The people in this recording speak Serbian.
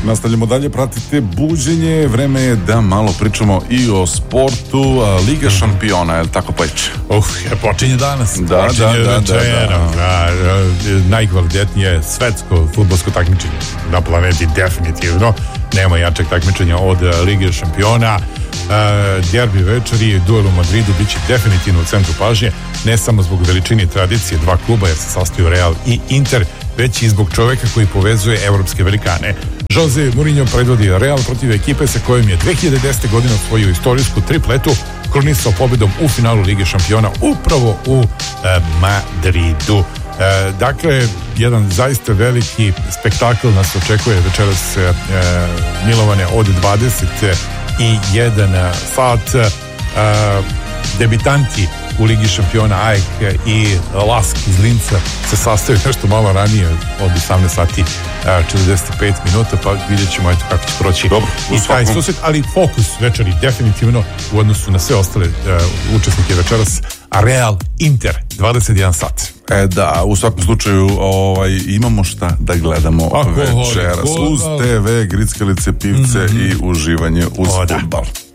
Nastavljamo dalje, pratite Buđenje. Vreme je da malo pričamo i o sportu. Liga šampiona, je li tako Pajče? Počinje danas. Da. Najkvalitetnije svetsko fudbalsko takmičenje na planeti, definitivno. Nema jačeg takmičenja od Lige šampiona. Derbi večeri, duel u Madridu biće definitivno u centru pažnje, ne samo zbog veličine tradicije dva kluba, jer se sastaju Real i Inter, već i zbog čoveka koji povezuje evropske velikane. Jose Mourinho predvodi Real protiv ekipe sa kojom je 2010. godine osvojio istorijsku tripletu, krunisao pobedom u finalu Lige šampiona upravo u Madridu. Dakle, jedan zaista veliki spektakl nas očekuje večeras, Milovane, od 21 sat. Debitanti u Ligi šampiona AEK i Lask iz Linca se sastaju nešto malo ranije od 18 sati 45 minuta, pa vidjet ćemo kako će proći i taj susret, ali fokus večeri definitivno u odnosu na sve ostale učesnike večeras, a Real Inter 21 sat. Da, u svakom slučaju imamo šta da gledamo večeras uz TV, grickalice, pivce i uživanje uz fudbal.